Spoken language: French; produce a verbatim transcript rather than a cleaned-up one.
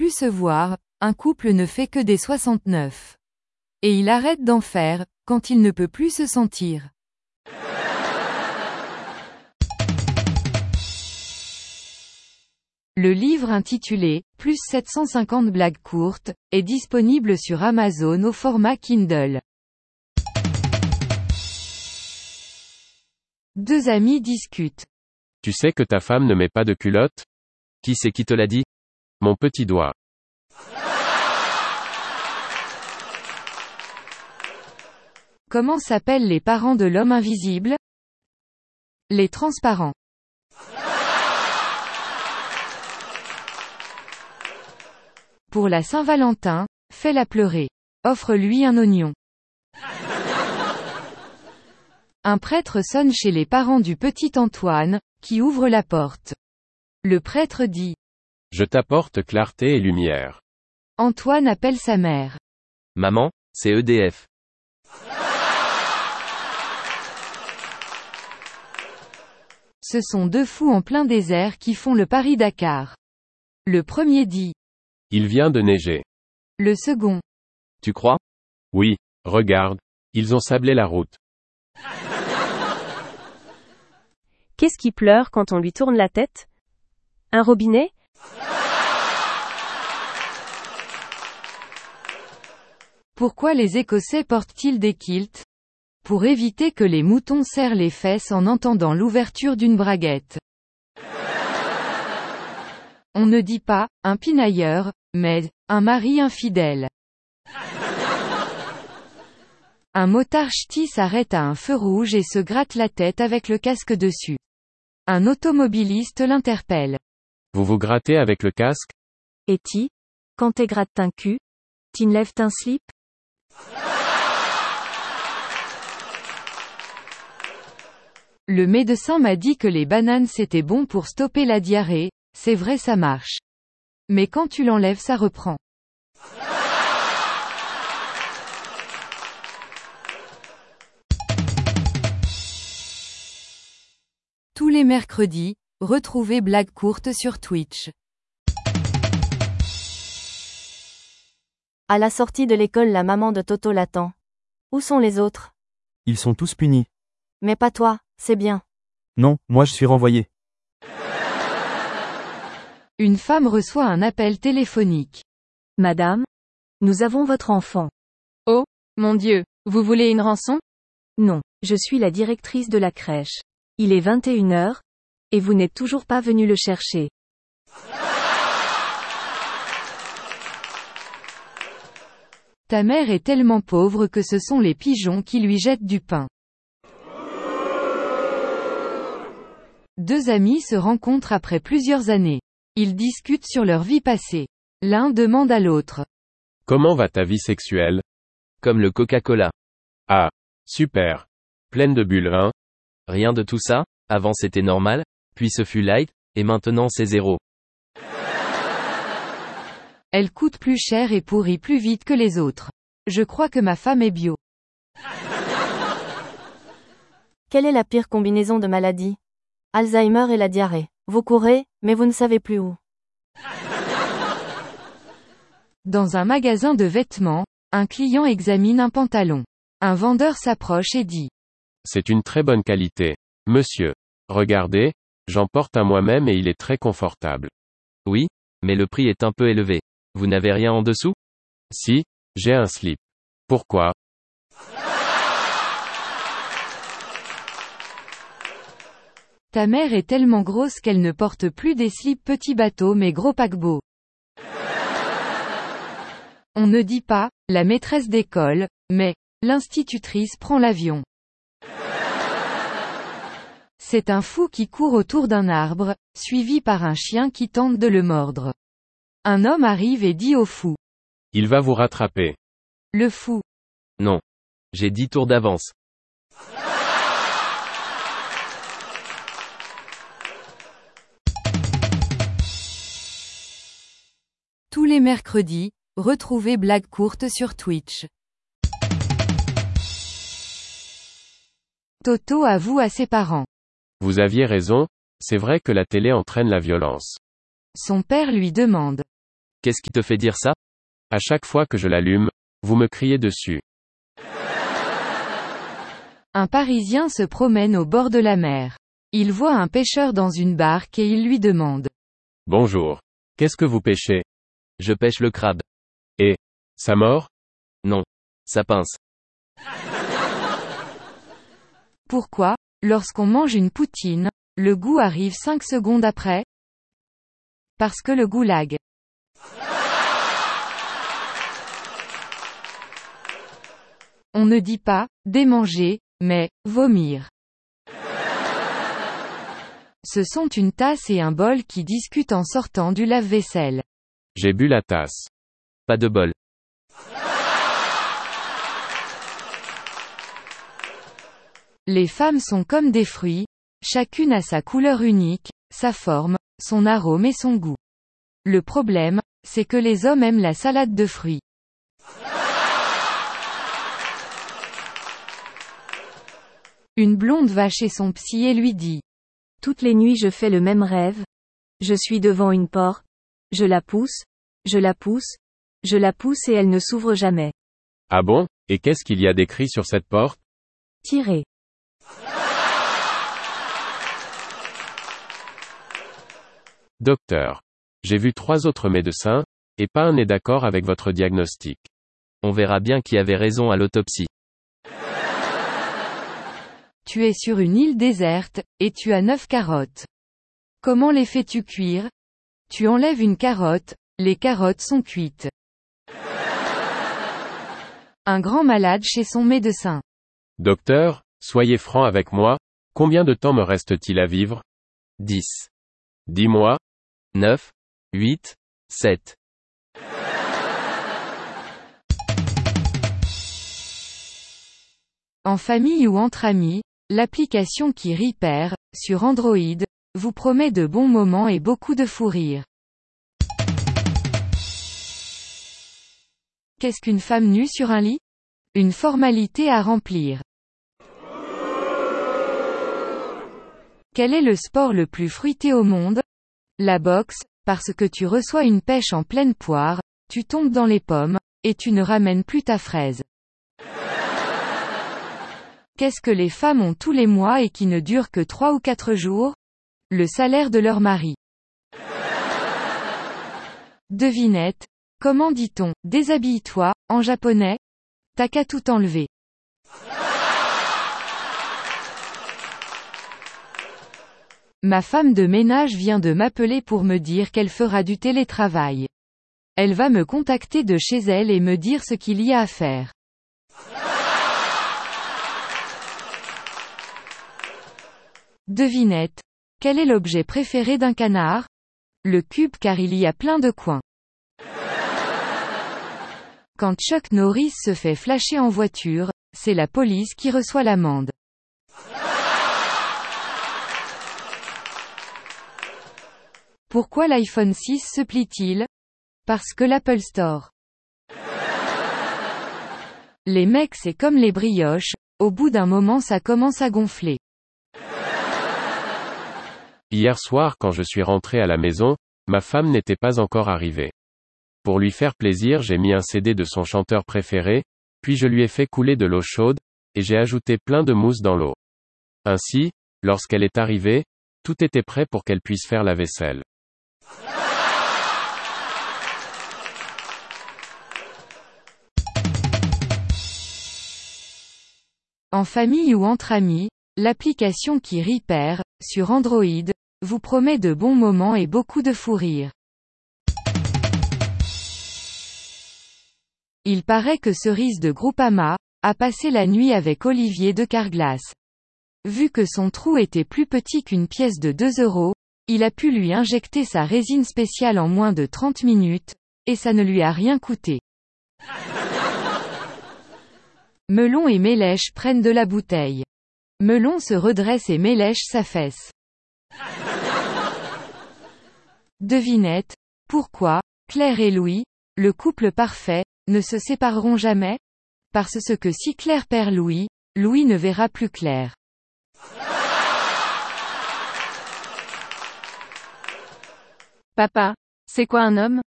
plus se voir, un couple ne fait que des soixante-neuf. Et il arrête d'en faire, quand il ne peut plus se sentir. Le livre intitulé « Plus sept cent cinquante blagues courtes » est disponible sur Amazon au format Kindle. Deux amis discutent. Tu sais que ta femme ne met pas de culotte? Qui c'est qui te l'a dit? Mon petit doigt. Comment s'appellent les parents de l'homme invisible? Les transparents. Pour la Saint-Valentin, fais-la pleurer. Offre-lui un oignon. Un prêtre sonne chez les parents du petit Antoine, qui ouvre la porte. Le prêtre dit: Je t'apporte clarté et lumière. Antoine appelle sa mère. Maman, c'est E D F. Ce sont deux fous en plein désert qui font le Paris-Dakar. Le premier dit: Il vient de neiger. Le second: Tu crois? Oui, regarde, ils ont sablé la route. Qu'est-ce qui pleure quand on lui tourne la tête? Un robinet? Pourquoi les Écossais portent-ils des kilts? Pour éviter que les moutons serrent les fesses en entendant l'ouverture d'une braguette. On ne dit pas « un pinailleur », mais « un mari infidèle ». Un motard ch'ti s'arrête à un feu rouge et se gratte la tête avec le casque dessus. Un automobiliste l'interpelle. Vous vous grattez avec le casque? Et ti? Quand t'es gratte un cul? T'enlèves un slip? Le médecin m'a dit que les bananes c'était bon pour stopper la diarrhée, c'est vrai ça marche. Mais quand tu l'enlèves ça reprend. Tous les mercredis, retrouvez Blagues courtes sur Twitch. À la sortie de l'école, la maman de Toto l'attend. Où sont les autres? Ils sont tous punis. Mais pas toi, c'est bien. Non, moi je suis renvoyé. Une femme reçoit un appel téléphonique. Madame? Nous avons votre enfant. Oh, mon Dieu, vous voulez une rançon? Non, je suis la directrice de la crèche. Il est vingt et une heures, et vous n'êtes toujours pas venu le chercher. Ta mère est tellement pauvre que ce sont les pigeons qui lui jettent du pain. Deux amis se rencontrent après plusieurs années. Ils discutent sur leur vie passée. L'un demande à l'autre: Comment va ta vie sexuelle? Comme le Coca-Cola. Ah, super. Pleine de bulles, hein? Rien de tout ça, avant c'était normal, puis ce fut light, et maintenant c'est zéro. Elle coûte plus cher et pourrit plus vite que les autres. Je crois que ma femme est bio. Quelle est la pire combinaison de maladies? Alzheimer et la diarrhée. Vous courez, mais vous ne savez plus où. Dans un magasin de vêtements, un client examine un pantalon. Un vendeur s'approche et dit: C'est une très bonne qualité. Monsieur. Regardez, j'en porte un moi-même et il est très confortable. Oui, mais le prix est un peu élevé. Vous n'avez rien en dessous? Si, j'ai un slip. Pourquoi? Ta mère est tellement grosse qu'elle ne porte plus des slips petit bateau mais gros paquebot. On ne dit pas « la maîtresse d'école », mais « l'institutrice prend l'avion ». C'est un fou qui court autour d'un arbre, suivi par un chien qui tente de le mordre. Un homme arrive et dit au fou: Il va vous rattraper. Le fou: Non. J'ai dix tours d'avance. Tous les mercredis, retrouvez Blagues courtes sur Twitch. Toto avoue à ses parents. Vous aviez raison, c'est vrai que la télé entraîne la violence. Son père lui demande: Qu'est-ce qui te fait dire ça? À chaque fois que je l'allume, vous me criez dessus. Un Parisien se promène au bord de la mer. Il voit un pêcheur dans une barque et il lui demande. Bonjour. Qu'est-ce que vous pêchez? Je pêche le crabe. Et, ça mord? Non. Ça pince. Pourquoi, lorsqu'on mange une poutine, le goût arrive cinq secondes après? Parce que le goulag. On ne dit pas « démanger », mais « vomir ». Ce sont une tasse et un bol qui discutent en sortant du lave-vaisselle. J'ai bu la tasse. Pas de bol. Les femmes sont comme des fruits, chacune a sa couleur unique, sa forme, son arôme et son goût. Le problème, c'est que les hommes aiment la salade de fruits. Une blonde va chez son psy et lui dit. Toutes les nuits je fais le même rêve. Je suis devant une porte. Je la pousse. Je la pousse. Je la pousse et elle ne s'ouvre jamais. Ah bon? Et qu'est-ce qu'il y a d'écrit sur cette porte? Tirez. Docteur. J'ai vu trois autres médecins, et pas un n'est d'accord avec votre diagnostic. On verra bien qui avait raison à l'autopsie. Tu es sur une île déserte, et tu as neuf carottes. Comment les fais-tu cuire? Tu enlèves une carotte, les carottes sont cuites. Un grand malade chez son médecin. Docteur, soyez franc avec moi, combien de temps me reste-t-il à vivre? dix. Dis-moi. neuf. huit. sept. En famille ou entre amis, l'application qui rit perd, sur Android, vous promet de bons moments et beaucoup de fou rire. Qu'est-ce qu'une femme nue sur un lit? Une formalité à remplir. Quel est le sport le plus fruité au monde? La boxe, parce que tu reçois une pêche en pleine poire, tu tombes dans les pommes, et tu ne ramènes plus ta fraise. Qu'est-ce que les femmes ont tous les mois et qui ne dure que trois ou quatre jours? Le salaire de leur mari. Devinette. Comment dit-on « déshabille-toi » en japonais? T'as qu'à tout enlever. Ma femme de ménage vient de m'appeler pour me dire qu'elle fera du télétravail. Elle va me contacter de chez elle et me dire ce qu'il y a à faire. Devinette. Quel est l'objet préféré d'un canard? Le cube car il y a plein de coins. Quand Chuck Norris se fait flasher en voiture, c'est la police qui reçoit l'amende. Pourquoi l'iPhone six se plie-t-il? Parce que l'Apple Store. Les mecs c'est comme les brioches, au bout d'un moment ça commence à gonfler. Hier soir quand je suis rentré à la maison, ma femme n'était pas encore arrivée. Pour lui faire plaisir j'ai mis un C D de son chanteur préféré, puis je lui ai fait couler de l'eau chaude, et j'ai ajouté plein de mousse dans l'eau. Ainsi, lorsqu'elle est arrivée, tout était prêt pour qu'elle puisse faire la vaisselle. En famille ou entre amis, l'application qui rit perd, sur Android, vous promet de bons moments et beaucoup de fou rire. Il paraît que Cerise de Groupama a passé la nuit avec Olivier de Carglass. Vu que son trou était plus petit qu'une pièce de deux euros, il a pu lui injecter sa résine spéciale en moins de trente minutes, et ça ne lui a rien coûté. Melon et Mélèche prennent de la bouteille. Melon se redresse et Mélèche s'affaisse. Devinette. Pourquoi, Claire et Louis, le couple parfait, ne se sépareront jamais? Parce que si Claire perd Louis, Louis ne verra plus Claire. Papa, c'est quoi un homme?